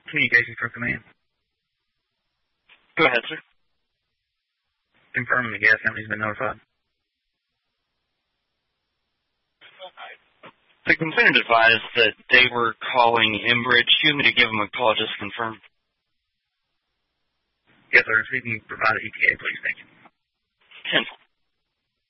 Communications from command. Go ahead, sir. Confirming the gas company's been notified. The complainant advised that they were calling Enbridge. You want me to give them a call just to confirm? Yes, sir. If you can provide an ETA, please. Thank you. 10-4.